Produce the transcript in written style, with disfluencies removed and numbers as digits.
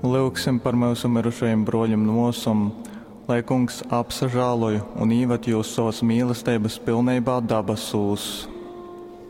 Lūksim par mūsu mirušajiem broļiem nosumu, lai Kungs apsažāloju un īvat jūs savas mīlestības pilnībā dabasūs.